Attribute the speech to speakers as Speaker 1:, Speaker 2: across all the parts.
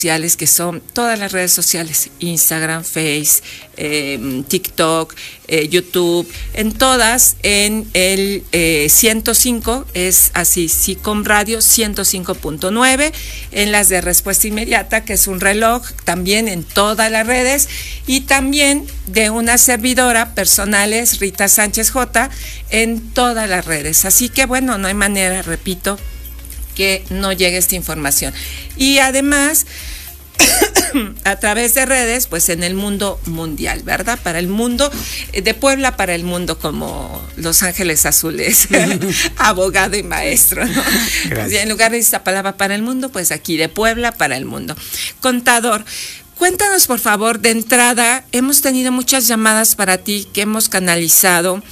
Speaker 1: sociales, que son todas las redes sociales, Instagram, Face, TikTok, YouTube, en todas, en el 105, es así, SICOM Radio 105.9, en las de respuesta inmediata, que es un reloj, también en todas las redes, y también de una servidora personales, Rita Sánchez J, en todas las redes. Así que bueno, no hay manera, repito, que no llegue esta información. Y además, a través de redes, pues en el mundo mundial, ¿verdad? Para el mundo, de Puebla para el mundo, como Los Ángeles Azules, abogado y maestro, ¿no? Y en lugar de esta palabra para el mundo, pues aquí de Puebla para el mundo. Contador, cuéntanos por favor, de entrada, hemos tenido muchas llamadas para ti que hemos canalizado,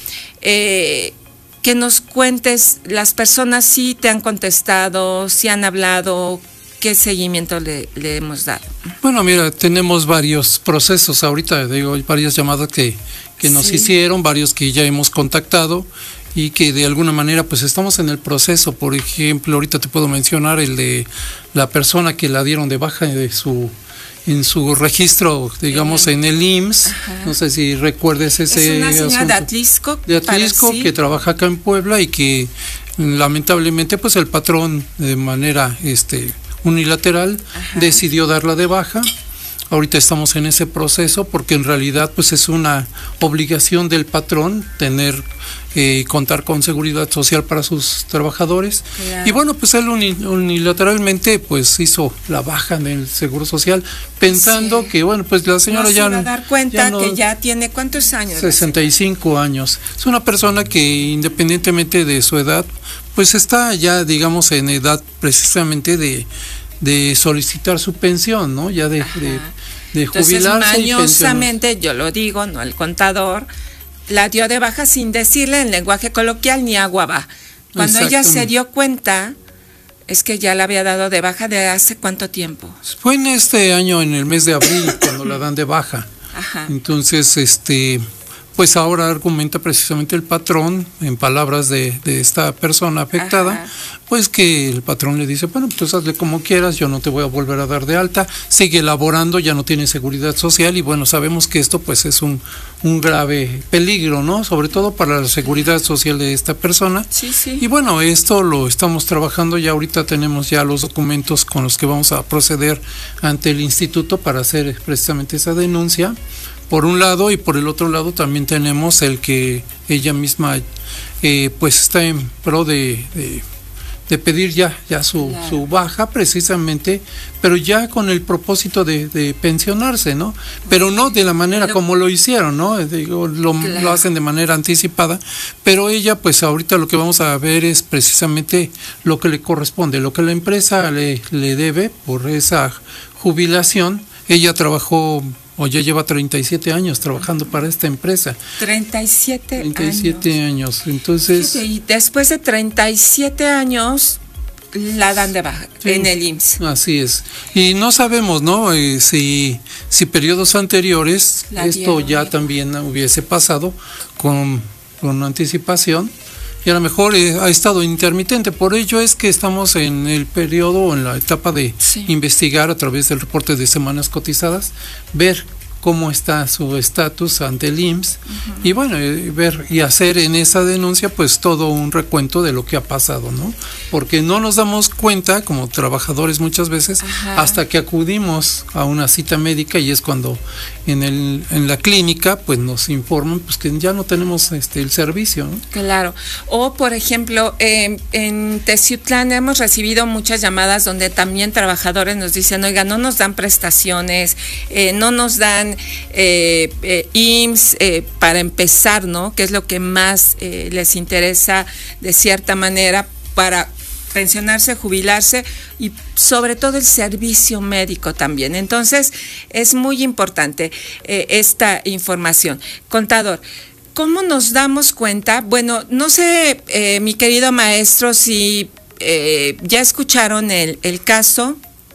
Speaker 1: que nos cuentes, las personas sí te han contestado, sí han hablado, ¿qué seguimiento le hemos dado?
Speaker 2: Bueno, mira, tenemos varios procesos ahorita, digo, hay varias llamadas que nos hicieron, varios que ya hemos contactado y que de alguna manera pues estamos en el proceso. Por ejemplo, ahorita te puedo mencionar el de la persona que la dieron de baja en su registro, digamos, en el IMSS. Ajá. No sé si recuerdes ese
Speaker 1: es una señora
Speaker 2: asunto.
Speaker 1: De Atlisco,
Speaker 2: que trabaja acá en Puebla y que lamentablemente pues el patrón de manera unilateral decidió darla de baja. Ahorita estamos en ese proceso porque en realidad pues es una obligación del patrón contar con seguridad social para sus trabajadores. Claro. Y bueno, pues él unilateralmente pues hizo la baja en el seguro social pensando que bueno, pues la señora
Speaker 1: no se va a dar cuenta que ya tiene ¿cuántos años?
Speaker 2: 65 años. Es una persona que independientemente de su edad pues está ya digamos en edad precisamente de solicitar su pensión, ¿no? Ya de jubilarse. Entonces,
Speaker 1: mañosamente, yo lo digo, no el contador, la dio de baja sin decirle en lenguaje coloquial ni agua va. Cuando ella se dio cuenta, es que ya la había dado de baja de hace ¿cuánto tiempo?
Speaker 2: Fue en este año, en el mes de abril, cuando la dan de baja. Ajá. Entonces, pues ahora argumenta precisamente el patrón, en palabras de esta persona afectada, ajá, pues que el patrón le dice, bueno, pues hazle como quieras, yo no te voy a volver a dar de alta, sigue laborando, ya no tiene seguridad social y bueno, sabemos que esto pues es un grave peligro, ¿no? Sobre todo para la seguridad social de esta persona.
Speaker 1: Sí, sí.
Speaker 2: Y bueno, esto lo estamos trabajando, ya ahorita tenemos ya los documentos con los que vamos a proceder ante el instituto para hacer precisamente esa denuncia. Por un lado, y por el otro lado también tenemos el que ella misma pues está en pro de pedir ya su baja precisamente, pero ya con el propósito de pensionarse, ¿no? Pero no de la manera como lo hicieron, ¿no? Digo, lo hacen de manera anticipada, pero ella pues ahorita lo que vamos a ver es precisamente lo que le corresponde, lo que la empresa le debe por esa jubilación. Ella trabajó o ya lleva 37 años trabajando para esta empresa.
Speaker 1: 37
Speaker 2: años. Entonces,
Speaker 1: y después de 37 años la dan de baja en el IMSS.
Speaker 2: Así es. Y no sabemos, ¿no? Si periodos anteriores esto ya también hubiese pasado con anticipación. Y a lo mejor ha estado intermitente, por ello es que estamos en el periodo, en la etapa de investigar a través del reporte de semanas cotizadas, ver cómo está su estatus ante el IMSS y bueno, ver y hacer en esa denuncia pues todo un recuento de lo que ha pasado, ¿no? Porque no nos damos cuenta como trabajadores muchas veces hasta que acudimos a una cita médica y es cuando en la clínica pues nos informan pues que ya no tenemos el servicio, ¿no?
Speaker 1: Claro. O por ejemplo, en Teciutlán hemos recibido muchas llamadas donde también trabajadores nos dicen, oiga, no nos dan prestaciones, no nos dan IMSS para empezar, ¿no? Que es lo que más les interesa de cierta manera para pensionarse, jubilarse y sobre todo el servicio médico también. Entonces es muy importante esta información. Contador, ¿cómo nos damos cuenta? Bueno, no sé, mi querido maestro, si ya escucharon el caso.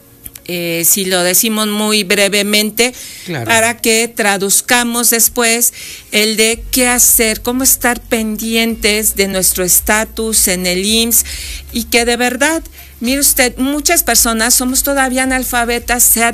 Speaker 1: Si lo decimos muy brevemente, claro, para que traduzcamos después el de qué hacer, cómo estar pendientes de nuestro estatus en el IMSS y que de verdad Mire usted, muchas personas somos todavía analfabetas, se ha